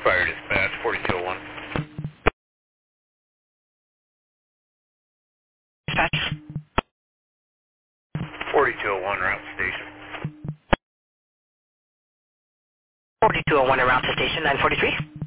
Fire dispatch, 4201. Dispatch. 4201, route to station. 4201 around to station 943.